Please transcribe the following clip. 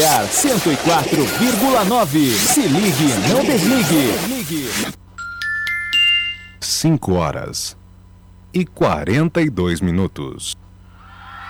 104,9. Se ligue, não desligue. 5 horas e 42 minutos.